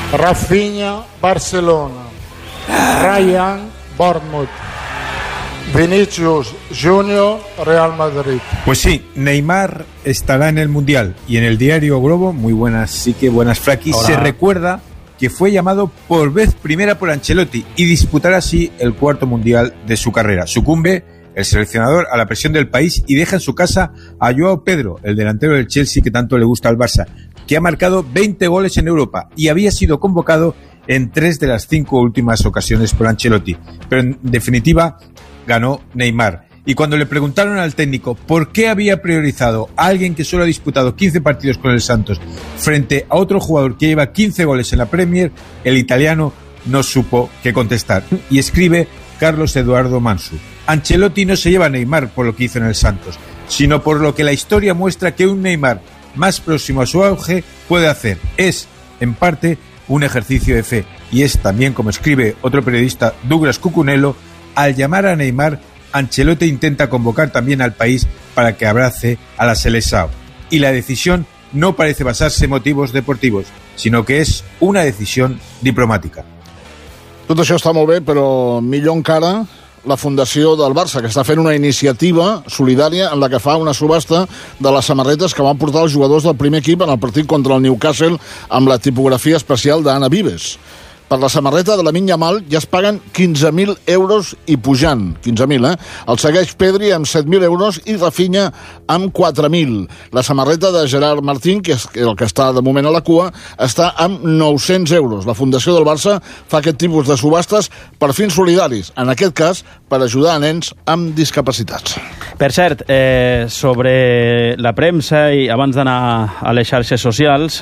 Rafinha, Barcelona. Ryan, Bournemouth. Vinicius Junior, Real Madrid. Pues sí, Neymar estará en el Mundial y en el diario Globo, muy buenas, sí que buenas Fraquis, se recuerda que fue llamado por vez primera por Ancelotti y disputará así el cuarto Mundial de su carrera. Sucumbe el seleccionador a la presión del país y deja en su casa a Joao Pedro, el delantero del Chelsea que tanto le gusta al Barça, que ha marcado 20 goles en Europa y había sido convocado en 3 de las 5 últimas ocasiones por Ancelotti. Pero en definitiva ganó Neymar. Y cuando le preguntaron al técnico por qué había priorizado a alguien que solo ha disputado 15 partidos con el Santos frente a otro jugador que lleva 15 goles en la Premier, el italiano no supo qué contestar. Y escribe Carlos Eduardo Mansu: Ancelotti no se lleva a Neymar por lo que hizo en el Santos, sino por lo que la historia muestra que un Neymar más próximo a su auge puede hacer. Es, en parte, un ejercicio de fe. Y es también, como escribe otro periodista, Douglas Cucunello, al llamar a Neymar, Ancelotti intenta convocar también al país para que abrace a la Seleção. Y la decisión no parece basarse en motivos deportivos, sino que és una decisió diplomàtica. Tot això està molt bé, però millor encara la fundació del Barça, que està fent una iniciativa solidària en la que fa una subhasta de les samarretes que van portar els jugadors del primer equip en el partit contra el Newcastle amb la tipografia especial d'Anna Vives. Per la samarreta de Lamine Yamal ja es paguen 15.000 euros i pujant. 15.000, El segueix Pedri amb 7.000 euros i Rafinha amb 4.000. La samarreta de Gerard Martín, que és el que està de moment a la cua, està amb 900 euros. La Fundació del Barça fa aquest tipus de subhastes per fins solidaris, en aquest cas per ajudar a nens amb discapacitats. Per cert, sobre la premsa i abans d'anar a les xarxes socials,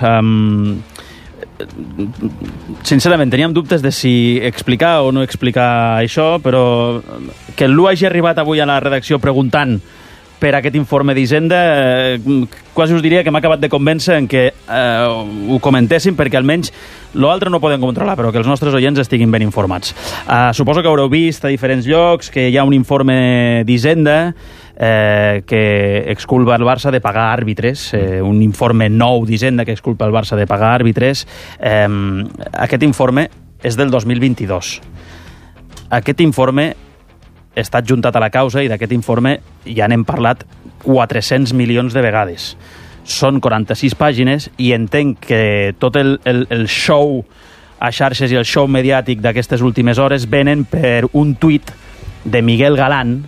sincerament teníem dubtes de si explicar o no explicar això, però que l'U hagi arribat avui a la redacció preguntant per aquest informe d'Hisenda, quasi us diria que m'ha acabat de convèncer en que ho comentéssim, perquè almenys l'altre no podem controlar, però que els nostres oients estiguin ben informats. Suposo que haureu vist a diferents llocs que hi ha un informe d'Hisenda que exculpa el Barça de pagar àrbitres, un informe nou d'Hisenda que exculpa el Barça de pagar àrbitres. Aquest informe és del 2022. Aquest informe està adjuntat a la causa i d'aquest informe ja n'hem parlat 400 milions de vegades. Són 46 pàgines i entenc que tot el show a xarxes i el show mediàtic d'aquestes últimes hores venen per un tuit de Miguel Galán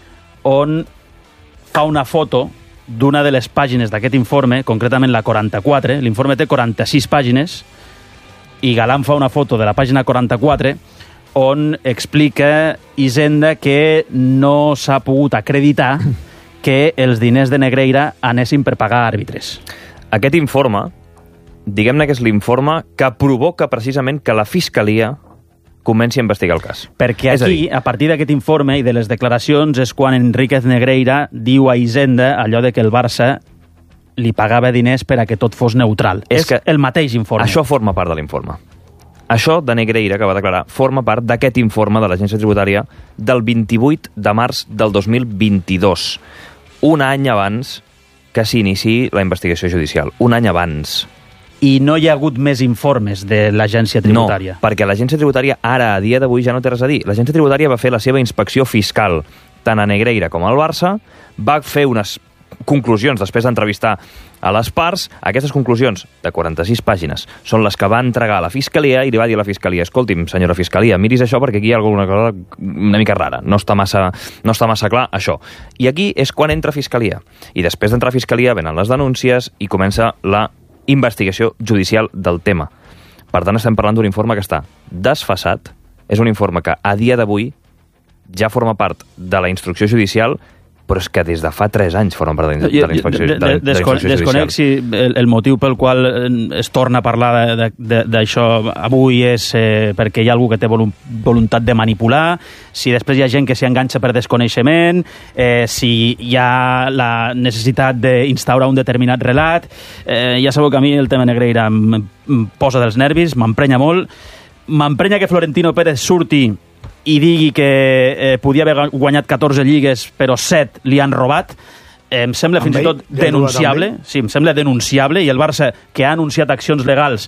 on fa una foto d'una de les pàgines d'aquest informe, concretament la 44. L'informe té 46 pàgines i Galán fa una foto de la pàgina 44 on explica Hisenda que no s'ha pogut acreditar que els diners de Negreira anessin per pagar àrbitres. Aquest informe, diguem-ne que és l'informe que provoca precisament que la Fiscalia comenci a investigar el cas. Perquè aquí, a partir d'aquest informe i de les declaracions, és quan Enríquez Negreira diu a Hisenda allò de que el Barça li pagava diners per a que tot fos neutral. És que el mateix informe. Això forma part de l'informe. Això de Negreira, que va declarar, forma part d'aquest informe de l'Agència Tributària del 28 de març del 2022. Un any abans que s'iniciï la investigació judicial. Un any abans. I no hi ha hagut més informes de l'Agència Tributària. No, perquè l'Agència Tributària ara, a dia d'avui, ja no té res a dir. L'Agència Tributària va fer la seva inspecció fiscal tant a Negreira com al Barça, va fer unes conclusions després d'entrevistar a les parts. Aquestes conclusions, de 46 pàgines, són les que va entregar a la Fiscalia i li va dir a la Fiscalia: escolti'm, senyora Fiscalia, miris això perquè aquí hi ha alguna cosa una mica rara, no està massa clar això. I aquí és quan entra Fiscalia. I després d'entrar Fiscalia venen les denúncies i comença la investigació judicial del tema. Per tant, estem parlant d'un informe que està desfasat, és un informe que a dia d'avui ja forma part de la instrucció judicial, però és que des de fa 3 anys formen part de la instrucció judicial. Desconec si el motiu pel qual es torna a parlar d'això avui és perquè hi ha algú que té voluntat de manipular, si després hi ha gent que s'hi enganxa per desconeixement, si hi ha la necessitat d'instaurar un determinat relat. Ja sabeu que a mi el tema Negreira em posa dels nervis, m'emprenya molt. M'emprenya que Florentino Pérez surti i digui que podia haver guanyat 14 lligues, però 7 li han robat. Em sembla fins i tot denunciable. Sí, em sembla denunciable, i el Barça, que ha anunciat accions legals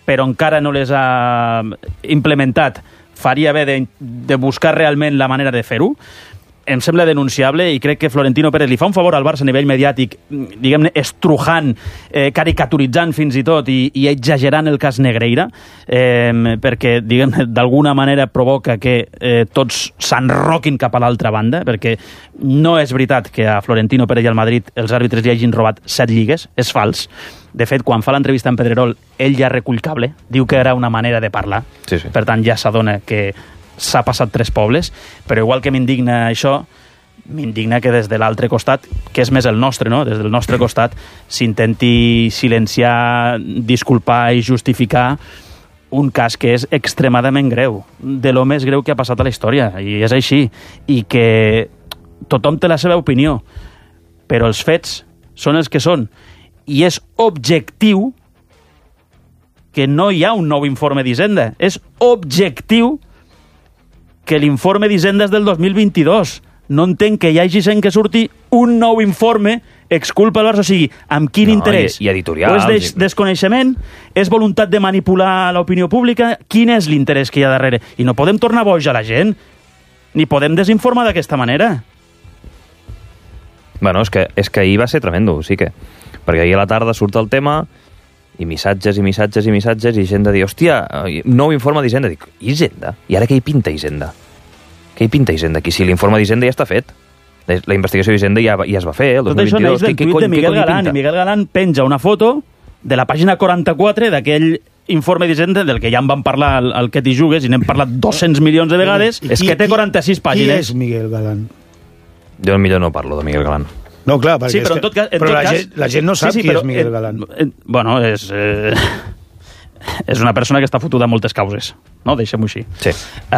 però encara no les ha implementat, faria bé de buscar realment la manera de fer-ho. Em sembla denunciable i crec que Florentino Pérez li fa un favor al Barça a nivell mediàtic, diguem-ne, estrujant, caricaturitzant fins i tot i exagerant el cas Negreira, perquè, diguem-ne, d'alguna manera provoca que tots s'enroquin cap a l'altra banda, perquè no és veritat que a Florentino Pérez i al Madrid els àrbitres li hagin robat 7 lligues, és fals. De fet, quan fa l'entrevista amb Pedrerol, ell ja recull cable, diu que era una manera de parlar, Sí. per tant ja s'adona que s'ha passat 3 pobles, però igual que m'indigna això, m'indigna que des de l'altre costat, que és més el nostre, no? Des del nostre costat, s'intenti silenciar, disculpar i justificar un cas que és extremadament greu, de lo més greu que ha passat a la història, i és així, i que tothom té la seva opinió, però els fets són els que són, i és objectiu que no hi ha un nou informe d'Hisenda, és objectiu que l'informe d'Hisenda és del 2022. No entenc que hi hagi gent que surti un nou informe exculpa el Barça, o sigui, amb quin interès? I editorials. O és desconeixement? És voluntat de manipular l'opinió pública? Quin és l'interès que hi ha darrere? I no podem tornar boig a la gent, ni podem desinformar d'aquesta manera. Bueno, és que ahir va ser tremendo, sí que. Perquè ahir a la tarda surt el tema i missatges i gent de dir, hòstia, nou informe d'Hisenda. Dic, Hisenda? I ara què hi pinta Hisenda? Què hi pinta Hisenda aquí? Si l'informe d'Hisenda ja està fet. La investigació d'Hisenda ja es va fer, el 2022. Tot això neix del tuit de Miguel Galán, i Miguel Galán penja una foto de la pàgina 44 d'aquell informe d'Hisenda del que ja en vam parlar al Que t'hi jugues i n'hem parlat 200 milions de vegades, és que té 46 pàgines. Qui és Miguel Galán? Jo millor no parlo de Miguel Galán. No, clar, perquè sí, però en tot cas, la gent no sap qui és Miguel Galán. Bueno, és una persona que està fotuda a moltes causes, no? Deixem-ho així. Sí.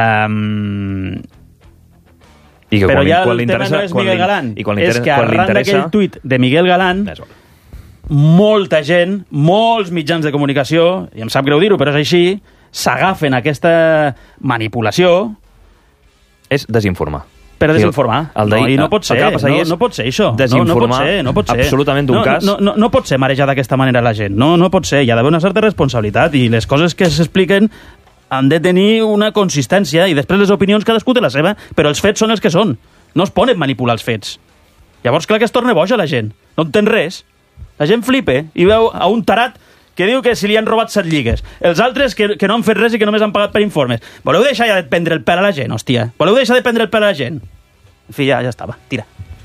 Però ja el tema no és Miguel Galán, és que arran d'aquell tuit de Miguel Galán, molta gent, molts mitjans de comunicació, i em sap greu dir-ho, però és així, s'agafen aquesta manipulació. És desinformar. Per desinformar. I no pot ser, no pot ser això. Desinformar absolutament d'un cas. No pot ser marejar d'aquesta manera la gent. No pot ser. Hi ha d'haver una certa responsabilitat i les coses que s'expliquen han de tenir una consistència i després les opinions cadascú té la seva, però els fets són els que són. No es poden manipular els fets. Llavors, clar que es torna boja la gent. No entén res. La gent flipa i veu a un tarat que diu que si li han robat 7 lligues. Els altres que no han fet res i que només han pagat per informes. Voleu deixar ja de prendre el pèl a la gent, hòstia? Voleu deixar de prendre el pèl a la gent? En fi, ja estava. Tira.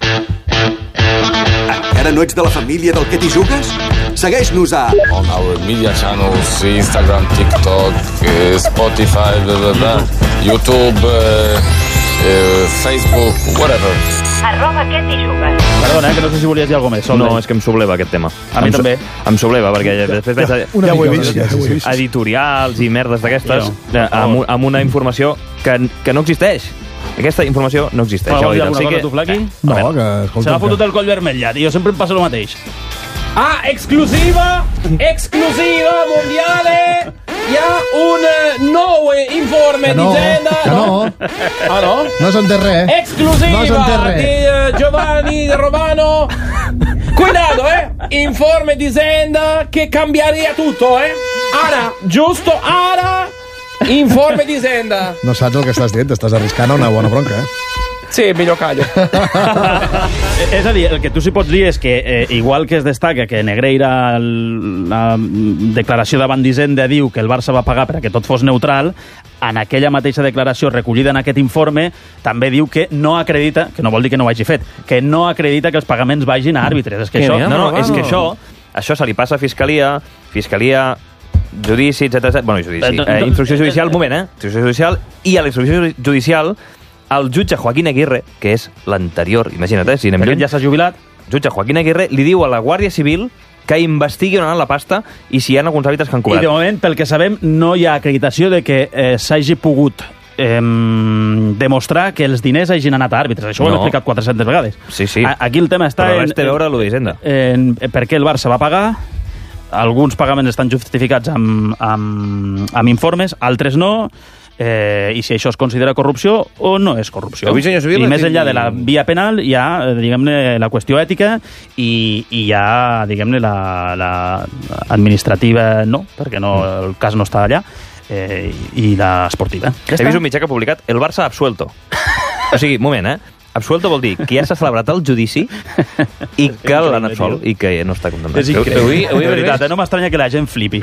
Encara no ets de la família del Que t'hi jugues? Segueix-nos a... On our media channels, Instagram, TikTok, Spotify, YouTube, Facebook, whatever. @Que t'hi jugues. Perdona, que no sé si volies dir alguna més. No, és que em subleva aquest tema. A mi també. Em subleva, perquè després veig Ja ho he vist. editorials i merdes d'aquestes amb una informació que no existeix. Aquesta informació no existeix. Vols dir alguna cosa, tu, Flaqui? No, que escolta... Se m'ha fotut el coll vermell ja, tio. Sempre em passa el mateix. Exclusiva mondiale. Hi ha un nou informe d'Hisenda. No. Ah, no? No s'entén res. Exclusiva di Giovanni Romano. Cuidado, informe d'Hisenda che cambierebbe tutto, Ara, giusto, ara, informe d'Hisenda. No saps el que estàs dient, t'estàs arriscant a una bona bronca, Sí, millor callo. És a dir, el que tu sí pots dir és que, igual que es destaca que Negreira, la declaració davant d'Hisenda, diu que el Barça va pagar perquè tot fos neutral, en aquella mateixa declaració recollida en aquest informe també diu que no acredita, que no vol dir que no ho hagi fet, que no acredita que els pagaments vagin a àrbitres. És que això... és que això se li passa a Fiscalia, judici, etc. Bueno, judici. Instrucció judicial, Instrucció judicial, i a la instrucció judicial el jutge Joaquín Aguirre, que és l'anterior, imagina't, si anem lluny, ja s'ha jubilat. Jutge Joaquín Aguirre li diu a la Guàrdia Civil que investigui on ha anat la pasta i si hi ha alguns hàbitats que han cobrat. I de moment, pel que sabem, no hi ha acreditació de que s'hagi pogut demostrar que els diners hagin anat a àrbitres. Això ho hem explicat 400 vegades. Sí. Aquí el tema està però res té a veure amb l'Hisenda. Per què el Barça va pagar. Alguns pagaments estan justificats amb informes, altres no. i si això es considera corrupció o no és corrupció. I més enllà de la via penal hi ha, diguem-ne, la qüestió ètica i hi ha, diguem-ne, la administrativa no, perquè no, el cas no està allà, i la esportiva. He vist un mitjà que ha publicat el Barça absuelto. O sigui, moment, absuelto vol dir que ja s'ha celebrat el judici i que l'han absolt i que no està condemnat. És increïble. De veritat, no m'estranya que la gent flipi.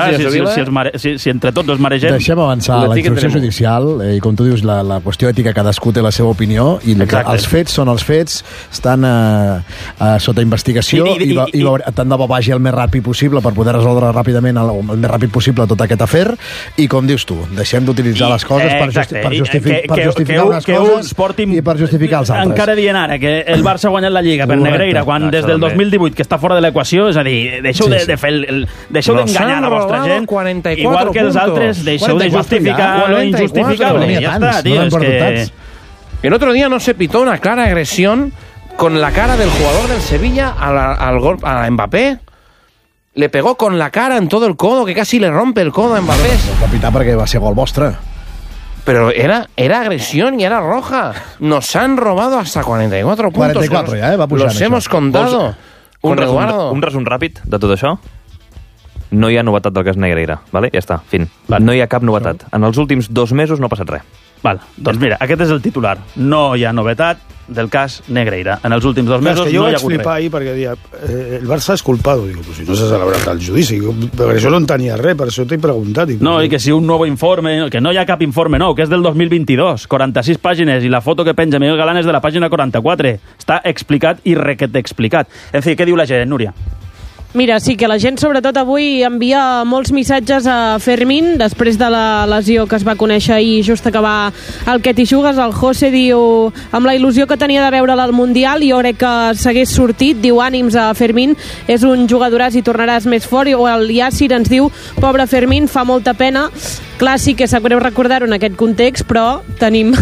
Si entre tots els maregem... Deixem avançar la instrucció judicial i, com tu dius, la qüestió ètica, cadascú té la seva opinió i els fets són els fets, estan sota investigació i tant de bo vagi el més ràpid possible per poder resoldre ràpidament el més ràpid possible tot aquest afer i, com dius tu, deixem d'utilitzar les coses per justificar unes coses i per justificar els altres. Encara dient ara que el Barça ha guanyat la Lliga per Negreira quan des del 2018 que està fora de l'equació, és a dir, deixeu d'enganyar la vostra gent, igual que els altres, deixeu de justificar lo injustificable. Ja està, tío, es que... El otro día no se pitó una clara agresión con la cara del jugador del Sevilla a Mbappé. Le pegó con la cara en todo el codo, que casi le rompe el codo a Mbappé. Va pitar perquè va ser gol vostre. Pero era agresión y era roja. Nos han robado hasta 44 puntos. 44 ja, va pujant. Los hemos contado. Un resum ràpid de tot això. No hi ha novetat del cas Negreira, vale? Ja està, fin. No hi ha cap novetat. En els últims 2 mesos no ha passat res. Val, doncs mira, aquest és el titular. No hi ha novetat del cas Negreira. En els últims 2 mesos no hi ha hagut res. Jo vaig flipar ahir perquè dia, el Barça és culpado. Digo, pues si no s'ha celebrat el judici. Per això no en tenia res, per això t'he preguntat. No, i que si un nou informe, que no hi ha cap informe nou, que és del 2022, 46 pàgines, i la foto que penja Miguel Galán és de la pàgina 44. Està explicat i requete explicat. En fi, què diu la gent, Núria? Mira, sí que la gent sobretot avui envia molts missatges a Fermín després de la lesió que es va conèixer ahir just acabar el que t'hi jugues. El José diu, amb la il·lusió que tenia de veure'l al Mundial, jo crec que s'hagués sortit, diu ànims a Fermín, és un jugadoràs i tornaràs més fort. O el Yacir ens diu, pobre Fermín, fa molta pena. Clar, sí que sap greu recordar-ho en aquest context, però tenim...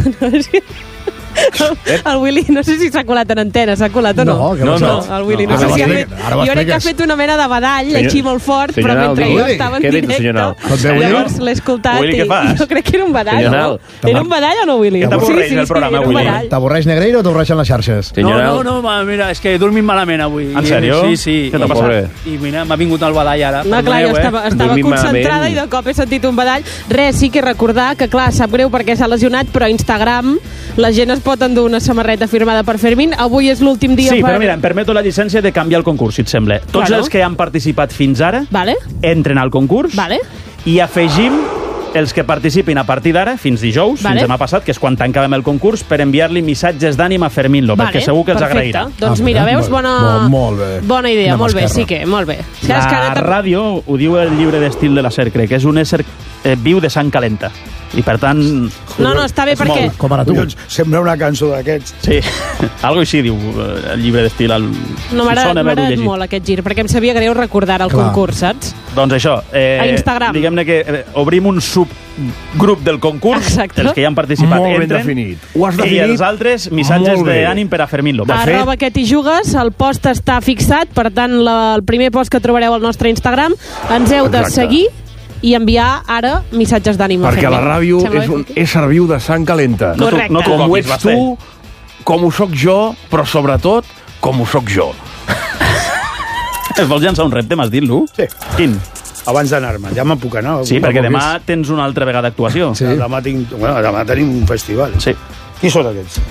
El Willy, no sé si s'ha colat en antena, s'ha colat o no? No, el Willy, no sé si ha fet... Jo crec que ha fet una mena de badall així molt fort, però mentre jo estava en directe, llavors l'he escoltat i jo crec que era un badall, no? Era un badall o no, Willy? T'avorreix el programa, Willy? T'avorreix Negreira o t'avorreixen les xarxes? No, mira, és que he dormit malament avui. En sèrio? Sí. Què t'ha passat? I mira, m'ha vingut el badall ara. No, clar, jo estava concentrada i de cop he sentit un badall. Res, sí que recordar que, clar, sap greu perquè s'ha lesionat, però a Instagram la gent es pot endur una samarreta firmada per Fermín. Avui és l'últim dia per... però mira, em permeto la llicència de canviar el concurs, si et sembla. Tots els que han participat fins ara entren al concurs i afegim els que participin a partir d'ara, fins dijous, fins demà passat, que és quan tancàvem el concurs, per enviar-li missatges d'ànim a Fermín López, que segur que els agrairà. Doncs mira, veus? Bona idea, molt bé, sí que, molt bé. La ràdio, ho diu el llibre d'estil de la SER, crec, que és un ésser viu de sang calenta. I per tant... No, està bé perquè... Com ara tu. Sembla una cançó d'aquests. Sí, algo així diu el llibre d'estil. No, m'ha agradat molt aquest gir, perquè em sabia greu recordar el concurs, saps? Doncs això, a Instagram. Diguem-ne que obrim un subgrup del concurs, els que hi han participat entren, i els altres missatges d'ànim per a Fermín López. @ que t'hi jugues, el post està fixat, per tant, el primer post que trobareu al nostre Instagram, ens heu de seguir i enviar ara missatges d'ànim a Fermín. Perquè la ràdio és un ésser viu de sang calenta. Correcte. Com ho ets tu, com ho soc jo, però sobretot com ho soc jo. Es vols llançar un repte, m'has dit-lo? Sí. Quin? Abans d'anar-me. Ja me'n puc anar. Sí, perquè demà tens una altra vegada actuació. Sí. Demà tenim un festival. Sí. Qui són aquests?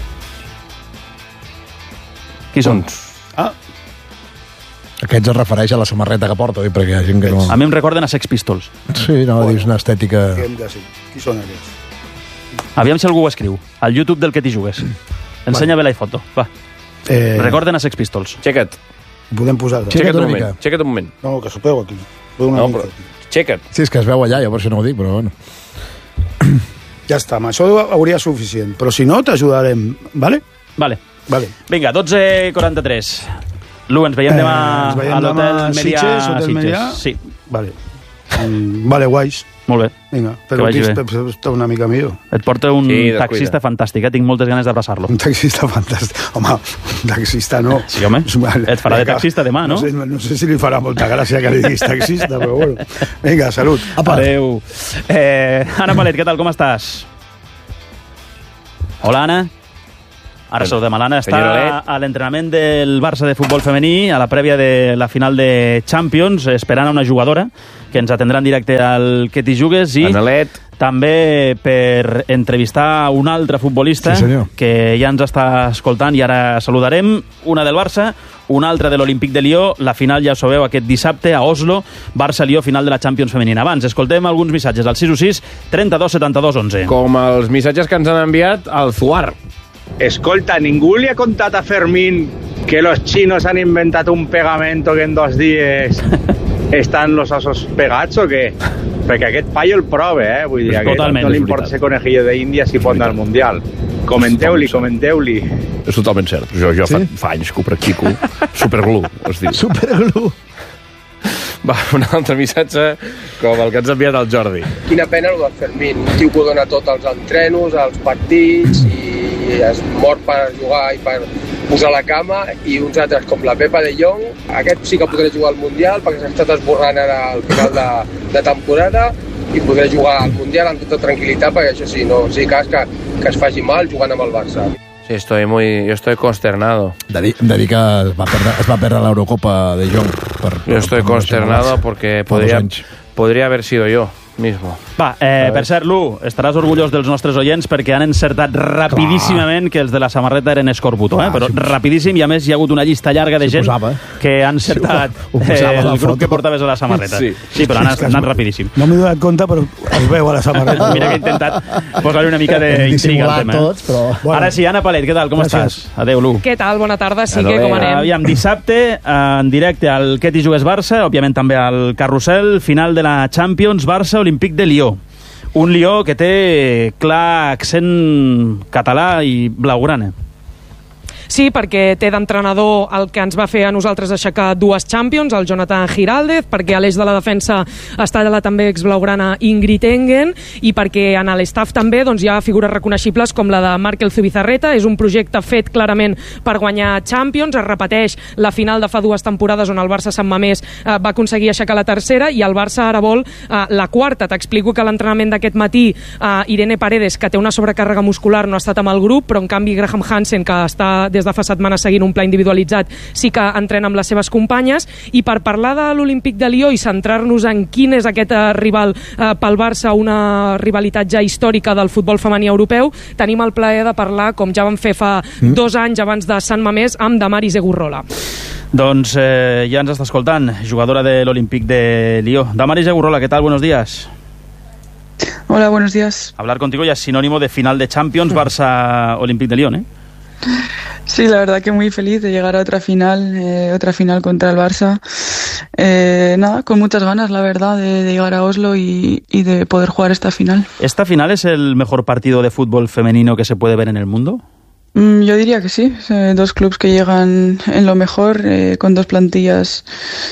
Qui són? Aquests es refereix a la samarreta que porto, perquè hi ha gent que no... A mi em recorden a Sex Pistols. Sí, no, dius una estètica... Qui són aquests? Aviam si algú ho escriu. Al YouTube del que t'hi jugues. Ensenya bé la foto, va. Recorden a Sex Pistols. Checa't. Podem posar... Checa't un moment. No, que sopeu aquí. Checa't. Sí, és que es veu allà, jo per això no ho dic, però bueno. Ja està, amb això hauria suficient. Però si no, t'ajudarem, vale? Vale. Vinga, 12:43. Lu, ens veiem demà a l'Hotel Melià. Sitges? Sí. Vale, guais. Molt bé. Vinga, però està una mica millor. Et porta un taxista fantàstic, tinc moltes ganes d'abraçar-lo. Un taxista fantàstic. Home, un taxista no. Sí, home, et farà de taxista demà, no? No sé si li farà molta gràcia que li diguis taxista, però bueno. Vinga, salut. Adéu. Anna Palet, què tal, com estàs? Hola, Anna. Ara saludem a l'Anna. Està a l'entrenament del Barça de futbol femení, a la prèvia de la final de Champions, esperant a una jugadora que ens atendrà en directe al Que t'hi jugues, i també per entrevistar un altre futbolista que ja ens està escoltant i ara saludarem. Una del Barça, una altra de l'Olímpic de Lió. La final ja ho sabeu aquest dissabte a Oslo. Barça-Lió, final de la Champions femenina. Abans, escoltem alguns missatges al 616 32 72 11. Com els missatges que ens han enviat al Zuar. Escolta, ¿ningú le ha contado a Fermín que los chinos han inventado un pegamento que en 2 días están los osos pegats o què? Perquè aquest paio el prove, vull dir, no li importa ser conejillo d'Índia si pot anar al Mundial. Comenteu-li. És totalment cert. Jo fa anys que ho practico. Superglue, es diu. Superglue. Va, un altre missatge com el que ens ha enviat el Jordi. Quina pena el del Fermín. Un tio que ho dona tot als entrenos, als partits, i es mor per jugar i per posar la cama, i uns altres com la Pepa de Jong, aquest sí que podrà jugar al Mundial perquè s'ha estat esborrant ara al final de temporada, i podrà jugar al Mundial amb tota tranquil·litat, perquè això sí, no sigui cas que es faci mal jugant amb el Barça. Sí, yo estoy consternado. De dir que es va perdre l'Eurocopa de Jong. Yo estoy consternado porque podría haber sido yo mismo. Va, per cert, Lu, estaràs orgullós dels nostres oients perquè han encertat rapidíssimament que els de la samarreta eren Escorbuto, però rapidíssim, i a més hi ha hagut una llista llarga de gent que han encertat el grup que portaves a la samarreta. Sí, però han anat rapidíssim. No m'he donat compte, però es veu a la samarreta. Mira que he intentat posar-li una mica d'intriga al tema. Ara sí, Anna Palet, què tal, com estàs? Adéu, Lu. Què tal, bona tarda, sí que com anem? Aviam, dissabte, en directe al Que t'hi jugues Barça, òbviament també al Carrusel, final de la Champions, Barça Olímpic de Lió. Un Lió que té clar accent català i blaugrana. Sí, perquè té d'entrenador el que ens va fer a nosaltres aixecar 2 Champions, el Jonathan Giraldez, perquè a l'eix de la defensa està la també exblaugrana Ingrid Engen, i perquè en l'estaf també hi ha figures reconeixibles com la de Markel Zubizarreta. És un projecte fet clarament per guanyar Champions. Es repeteix la final de fa 2 temporades on el Barça Sant Mamés va aconseguir aixecar la tercera, i el Barça ara vol la quarta. T'explico que l'entrenament d'aquest matí Irene Paredes, que té una sobrecàrrega muscular, no ha estat amb el grup, però en canvi Graham Hansen, que està des de fa setmanes seguint un pla individualitzat, sí que entrena amb les seves companyes. I per parlar de l'Olímpic de Lió i centrar-nos en quin és aquest rival pel Barça, una rivalitat ja històrica del futbol femení europeu, tenim el plaer de parlar, com ja vam fer fa 2 anys abans de Sant Mamés, amb Damaris Egurrola. Doncs ja ens està escoltant, jugadora de l'Olímpic de Lió. Damaris Egurrola, ¿qué tal? Buenos días. Hola, buenos días. Hablar contigo ya es sinónimo de final de Champions, Barça Olímpic de Lyon, ¿eh? Sí, la verdad que muy feliz de llegar a otra final contra el Barça. Nada, con muchas ganas, la verdad, de llegar a Oslo y de poder jugar esta final. ¿Esta final es el mejor partido de fútbol femenino que se puede ver en el mundo? Yo diría que sí. 2 clubes que llegan en lo mejor, con 2 plantillas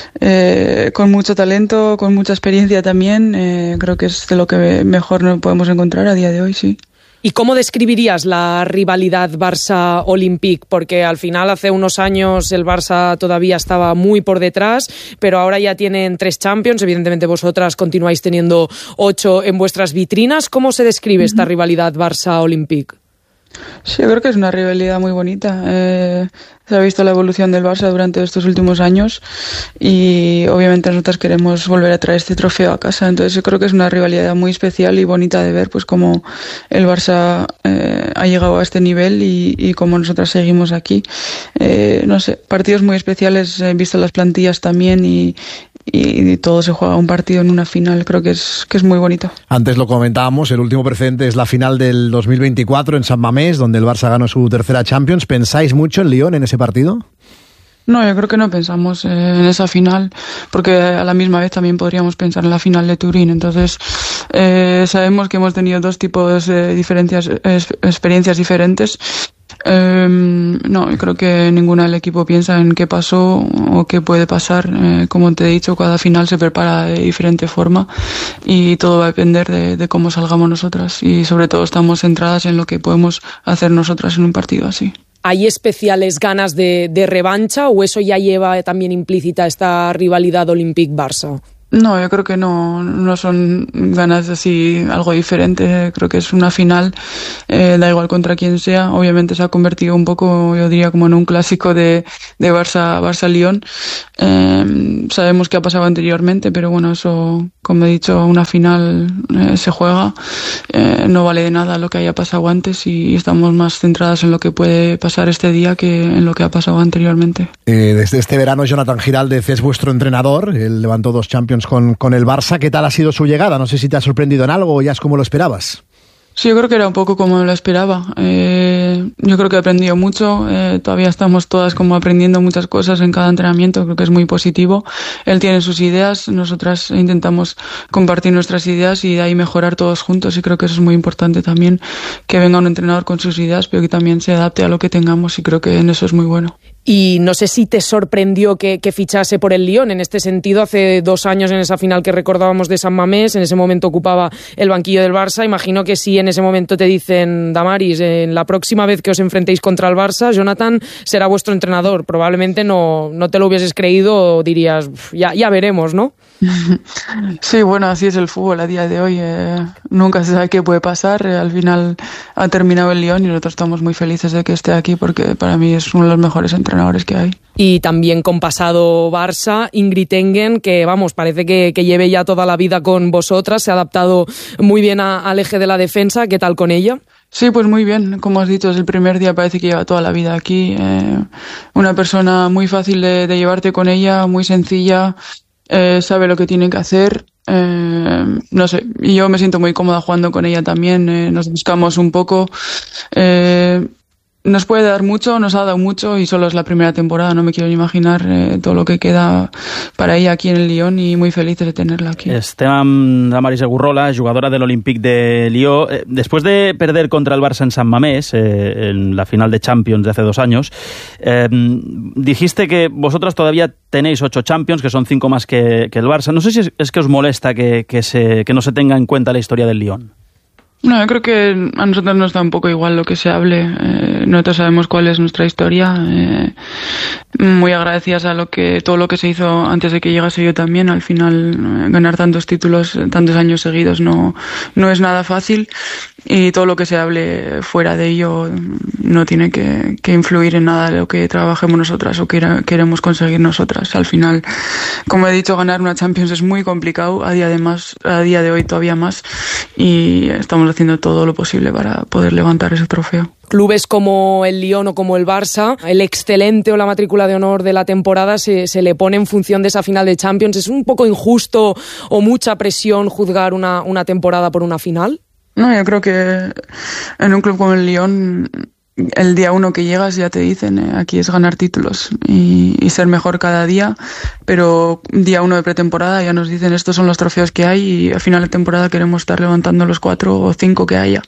con mucho talento, con mucha experiencia también. Creo que es de lo que mejor nos podemos encontrar a día de hoy, sí. ¿Y cómo describirías la rivalidad Barça-Olympique? Porque al final, hace unos años, el Barça todavía estaba muy por detrás, pero ahora ya tienen 3 Champions. Evidentemente, vosotras continuáis teniendo 8 en vuestras vitrinas. ¿Cómo se describe esta rivalidad Barça-Olympique? Sí, yo creo que es una rivalidad muy bonita. Se ha visto la evolución del Barça durante estos últimos años y obviamente nosotros queremos volver a traer este trofeo a casa. Entonces yo creo que es una rivalidad muy especial y bonita de ver, pues cómo el Barça ha llegado a este nivel y cómo nosotras seguimos aquí. No sé, partidos muy especiales, he visto las plantillas también y todo se juega un partido en una final. Creo que es muy bonito. Antes lo comentábamos, el último precedente es la final del 2024 en San Mamés, donde el Barça ganó su 3ª Champions. ¿Pensáis mucho en Lyon en ese partido? No, yo creo que no pensamos en esa final, porque a la misma vez también podríamos pensar en la final de Turín. Entonces, sabemos que hemos tenido 2 tipos de experiencias diferentes No, yo creo que ninguna del equipo piensa en qué pasó o qué puede pasar. Como te he dicho, cada final se prepara de diferente forma y todo va a depender de cómo salgamos nosotras, y sobre todo estamos centradas en lo que podemos hacer nosotras en un partido así. ¿Hay especiales ganas de revancha o eso ya lleva también implícita esta rivalidad Olympique-Barça? No, yo creo que no son ganas así, algo diferente. Creo que es una final, da igual contra quien sea. Obviamente se ha convertido un poco, yo diría, como en un clásico de Barça-Lyon. Sabemos qué ha pasado anteriormente, pero bueno, eso, como he dicho, una final se juega. No vale de nada lo que haya pasado antes y estamos más centradas en lo que puede pasar este día que en lo que ha pasado anteriormente. Desde este verano, Jonathan Giraldez es vuestro entrenador. Él levantó 2 Champions con el Barça. ¿Qué tal ha sido su llegada? No sé si te ha sorprendido en algo o ya es como lo esperabas. Sí, yo creo que era un poco como lo esperaba. Yo creo que he aprendido mucho. Todavía estamos todas como aprendiendo muchas cosas en cada entrenamiento. Creo que es muy positivo. Él tiene sus ideas, nosotras intentamos compartir nuestras ideas y de ahí mejorar todos juntos. Y creo que eso es muy importante también, que venga un entrenador con sus ideas, pero que también se adapte a lo que tengamos, y creo que en eso es muy bueno. Y no sé si te sorprendió que fichase por el Lyon. En este sentido, hace 2 años en esa final que recordábamos de San Mamés, en ese momento ocupaba el banquillo del Barça. Imagino que si en ese momento te dicen, Damaris, en la próxima vez que os enfrentéis contra el Barça, Jonathan será vuestro entrenador, probablemente no te lo hubieses creído o dirías, ya veremos, ¿no? Sí, bueno, así es el fútbol a día de hoy. Nunca se sabe qué puede pasar. Al final ha terminado el Lyon y nosotros estamos muy felices de que esté aquí, porque para mí es uno de los mejores entrenadores que hay. Y también con pasado Barça, Ingrid Engen, que vamos, parece que lleve ya toda la vida con vosotras, se ha adaptado muy bien al eje de la defensa. ¿Qué tal con ella? Sí, pues muy bien. Como has dicho, desde el primer día parece que lleva toda la vida aquí. Una persona muy fácil de llevarte con ella, muy sencilla, sabe lo que tiene que hacer. No sé, y yo me siento muy cómoda jugando con ella también. Nos buscamos un poco. Nos puede dar mucho, nos ha dado mucho, y solo es la primera temporada. No me quiero ni imaginar todo lo que queda para ella aquí en el Lyon, y muy felices de tenerla aquí. Estem amb Damaris Agurrola, jugadora del Olympique de Lyon. Después de perder contra el Barça en San Mamés, en la final de Champions de hace 2 años, dijiste que vosotras todavía tenéis 8 Champions, que son 5 más que el Barça. No sé si es que os molesta que no se tenga en cuenta la historia del Lyon. No, yo creo que a nosotros nos da un poco igual lo que se hable. Nosotros sabemos cuál es nuestra historia. Muy agradecidas a todo lo que se hizo antes de que llegase yo también. Al final, ganar tantos títulos, tantos años seguidos, no es nada fácil. Y todo lo que se hable fuera de ello no tiene que influir en nada de lo que trabajemos nosotras o queremos conseguir nosotras. Al final, como he dicho, ganar una Champions es muy complicado, a día de hoy todavía más, y estamos haciendo todo lo posible para poder levantar ese trofeo. Clubes como el Lyon o como el Barça, el excelente o la matrícula de honor de la temporada se le pone en función de esa final de Champions. ¿Es un poco injusto o mucha presión juzgar una temporada por una final? No, yo creo que en un club como el Lyon, el día 1 que llegas ya te dicen, aquí es ganar títulos y ser mejor cada día, pero día 1 de pretemporada ya nos dicen, estos son los trofeos que hay, y a final de temporada queremos estar levantando los 4 o 5 que haya.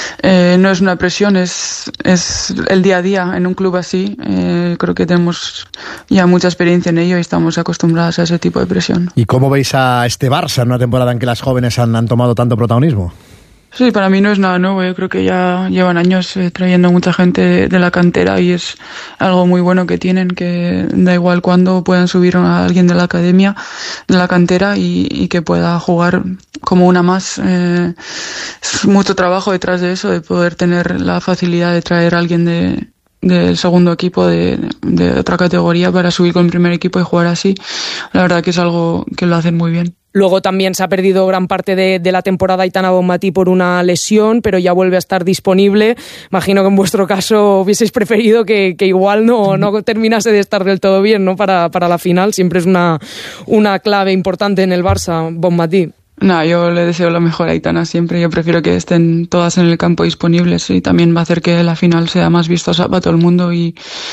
No es una presión, es el día a día en un club así. Creo que tenemos ya mucha experiencia en ello y estamos acostumbradas a ese tipo de presión. ¿Y cómo veis a este Barça en una temporada en que las jóvenes han tomado tanto protagonismo? Sí, para mí no es nada nuevo. Yo creo que ya llevan años trayendo mucha gente de la cantera, y es algo muy bueno que tienen, que da igual cuándo puedan subir a alguien de la academia, de la cantera, y que pueda jugar como una más. Es mucho trabajo detrás de eso, de poder tener la facilidad de traer a alguien del segundo equipo de otra categoría para subir con el primer equipo y jugar así. La verdad que es algo que lo hacen muy bien. Luego también se ha perdido gran parte de la temporada Aitana Bonmatí por una lesión, pero ya vuelve a estar disponible. Imagino que en vuestro caso hubieseis preferido que igual no terminase de estar del todo bien, ¿no? Para la final. Siempre es una clave importante en el Barça, Bonmatí. No, yo le deseo lo mejor a Aitana siempre. Yo prefiero que estén todas en el campo disponibles, y también va a hacer que la final sea más vistosa para todo el mundo y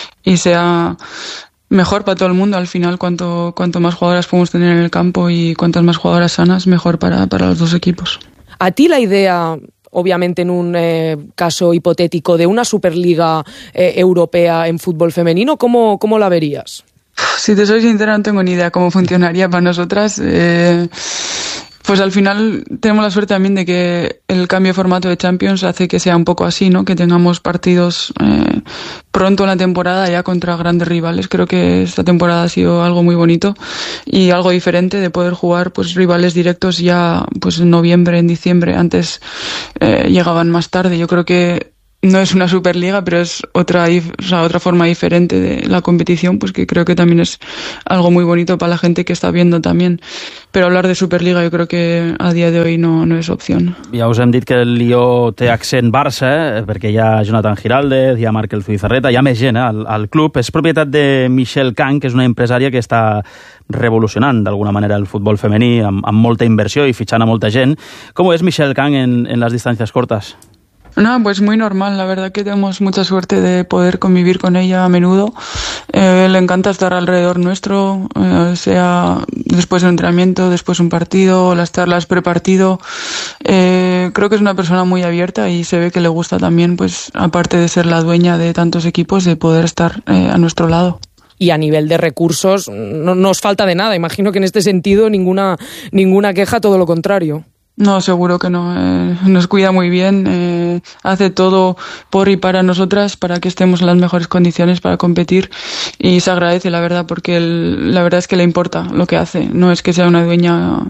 sea mejor para todo el mundo. Al final, cuanto más jugadoras podemos tener en el campo y cuantas más jugadoras sanas, mejor para los dos equipos. ¿A ti la idea obviamente en un caso hipotético de una Superliga europea en fútbol femenino, ¿cómo la verías? Si te soy sincera, no tengo ni idea cómo funcionaría para nosotras. Pues al final tenemos la suerte también de que el cambio de formato de Champions hace que sea un poco así, ¿no? Que tengamos partidos pronto en la temporada ya contra grandes rivales. Creo que esta temporada ha sido algo muy bonito y algo diferente de poder jugar pues rivales directos ya pues en noviembre, en diciembre. Antes llegaban más tarde. Yo creo que no es una Superliga, pero es otra forma diferente de la competición, pues que creo que también es algo muy bonito para la gente que está viendo también. Pero hablar de Superliga yo creo que a día de hoy no es opción. Ja us hem dit que el Lió té accent Barça, perquè hi ha Jonathan Giraldez, hi ha Markel Zubizarreta, hi ha més gent al club. És propietat de Michelle Kang, que és una empresària que està revolucionant d'alguna manera el futbol femení amb molta inversió i fitxant a molta gent. Com és Michelle Kang en les distàncies cortes? No, pues muy normal, la verdad que tenemos mucha suerte de poder convivir con ella a menudo. Le encanta estar alrededor nuestro, sea después de un entrenamiento, después de un partido, las charlas prepartido. Creo que es una persona muy abierta y se ve que le gusta también, pues aparte de ser la dueña de tantos equipos, de poder estar a nuestro lado. Y a nivel de recursos no os falta de nada. Imagino que en este sentido ninguna queja, todo lo contrario. No, seguro que no. Nos cuida muy bien, hace todo por y para nosotras, para que estemos en las mejores condiciones para competir, y se agradece, la verdad, porque la verdad es que le importa lo que hace. No es que sea una dueña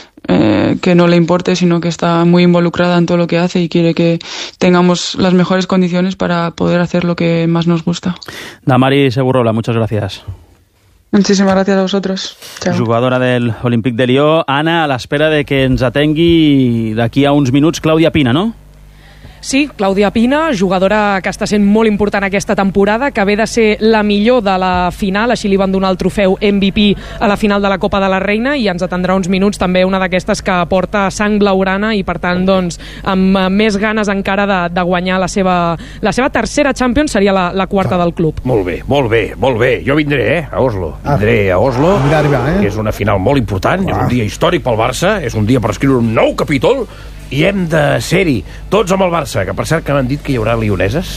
que no le importe, sino que está muy involucrada en todo lo que hace y quiere que tengamos las mejores condiciones para poder hacer lo que más nos gusta. Damari Segurola, muchas gracias. Muchísimas gracias a vosotros. Chao. Jugadora del Olímpic de Lió. Anna, a l'espera de que ens atengui d'aquí a uns minuts Clàudia Pina, no? Sí, Clàudia Pina, jugadora que està sent molt important aquesta temporada, que ve de ser la millor de la final, així li van donar el trofeu MVP a la final de la Copa de la Reina, i ens atendrà uns minuts també una d'aquestes que porta sang blaugrana i per tant doncs amb més ganes encara de guanyar la seva tercera Champions, seria la quarta del club. Molt bé. Jo vindré, a Oslo. Vindré a Oslo, que és una final molt important, és un dia històric pel Barça, és un dia per escriure un nou capítol, i hem de ser-hi tots amb el Barça, que per cert que m'han dit que hi haurà lioneses.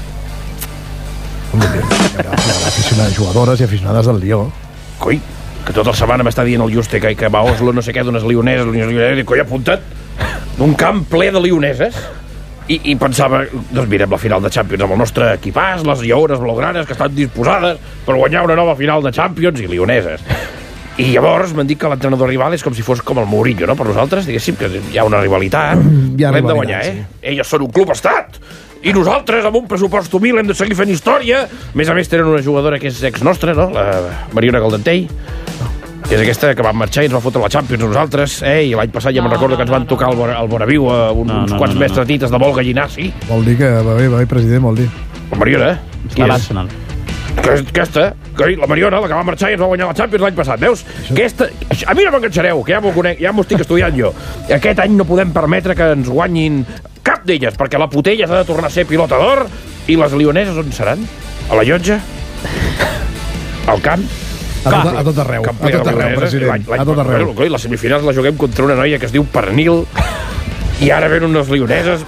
Jugadores i aficionades del Lió. Coi, que tota la setmana m'està dient el Juste que va a Oslo, no sé què, d'unes lioneses, i coi, apunta't, d'un camp ple de lioneses. I pensava, doncs mirem la final de Champions amb el nostre equipàs, les lleones blaugranes que estan disposades per guanyar una nova final de Champions i lioneses. I llavors m'han dit que l'entrenador rival és com si fos com el Mourinho, no? Per nosaltres, diguéssim, que hi ha una rivalitat. L'hem de guanyar, eh? Elles són un club estat. I nosaltres, amb un pressupost humil, hem de seguir fent història. A més, tenen una jugadora que és ex nostra, no? La Mariona Caldentell. Que és aquesta que va marxar i ens va fotre la Champions a nosaltres, I l'any passat ja me'n recordo que ens van tocar al Bonaviu uns quants més tratites de vol gallinar, sí. Vol dir que va bé, president, vol dir. La Mariona, qui és? Aquesta, la Mariona, la que va marxar i ens va guanyar la Champions l'any passat, veus? Aquesta, a mi no m'enganxareu, que ja m'ho conec, ja m'ho estic estudiant jo. Aquest any no podem permetre que ens guanyin cap d'elles, perquè la Putella s'ha de tornar a ser pilota d'or, i les lioneses on seran? A la Llotja? Al camp? A tot arreu, president, a tot arreu. Les semifinals la juguem contra una noia que es diu Pernil, i ara ven unes lioneses...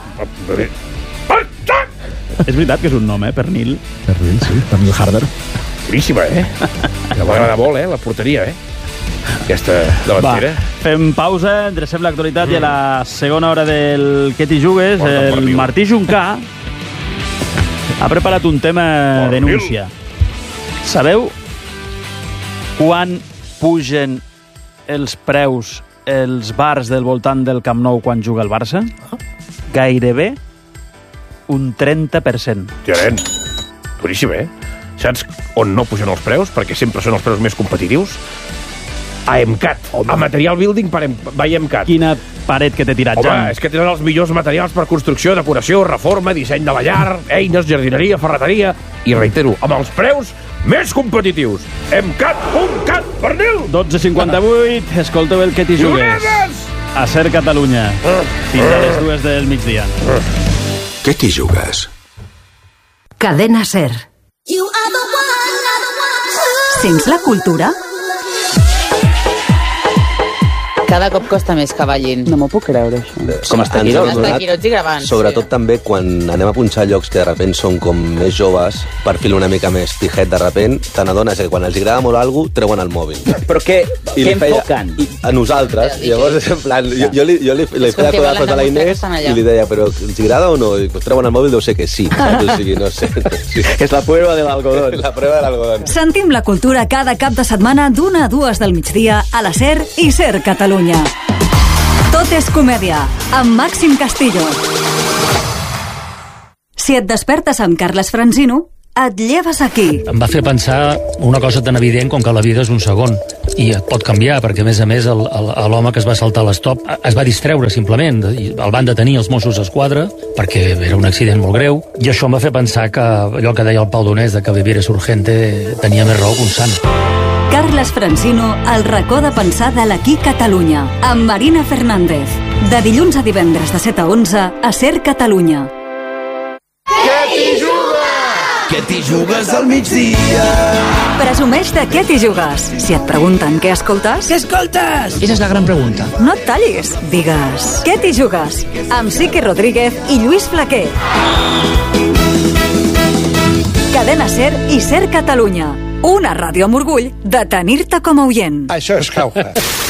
És veritat que és un nom, Pernil. Pernil, sí, Pernil Harder. Boníssima, Ja m'agrada molt, la porteria, aquesta davantera. Fem pausa, endrecem l'actualitat i a la segona hora del Que t'hi jugues, el Martí Juncà ha preparat un tema denúncia. Sabeu quan pugen els preus els bars del voltant del Camp Nou quan juga el Barça? Gairebé un 30%. Nen, boníssim, Saps on no pugen els preus? Perquè sempre són els preus més competitius? A EMCAT. A Material Building by EMCAT. Quina paret que t'he tirat, Jan. Home, és que tenen els millors materials per construcció, decoració, reforma, disseny de la llar, eines, jardineria, ferreteria, i reitero, amb els preus més competitius. EMCAT.cat, Pernil! 12:58, escolteu el Que t'hi jugues. A Ser Catalunya. Fins a les 2 del migdia. ¿Qué t'hi jugues? Cadena Ser. Sents la cultura? Cada cop costa més que ballin. No m'ho puc creure, això. Com els taquirots i gravants. Sobretot també quan anem a punxar llocs que de repent són com més joves, perfil una mica més pijet de repent, te n'adones que quan els agrada molt alguna cosa, treuen el mòbil. Però què enfoquen? A nosaltres. Llavors, en plan, jo li feia codazos a la Inés i li deia, però els agrada o no? I pues treuen el mòbil, deu ser que sí. O sigui, no sé. Sí. És la prueba de l'algodón. La prueba de l'algodón. Sentim la cultura cada cap de setmana d'1 a 2 del migdia a la SER i SER Catalunya. Tot és comèdia, amb Màxim Castillo. Si et despertes amb Carles Franzino, et lleves aquí. Em va fer pensar una cosa tan evident com que la vida és un segon i et pot canviar, perquè a més l'home que es va saltar l'estop es va distreure simplement, el van detenir els Mossos d'Esquadra perquè era un accident molt greu, i això em va fer pensar que allò que deia el Pau Donés de que vivir és urgente tenia més raó que un sant. Carles Franzino, el racó de pensar de l'Aquí Catalunya, amb Marina Fernández. De dilluns a divendres de 7 a 11 a SER Catalunya. Què t'hi jugues? Què t'hi jugues al migdia? Presumeix de què t'hi jugues. Si et pregunten què escoltes... Què escoltes? Esa és la gran pregunta. No et tallis, digues. Què t'hi jugues? Amb Siqui Rodríguez i Lluís Flaquer. Cadena SER i SER Catalunya. Una ràdio amb orgull de tenir-te com a oient. Això és jauja.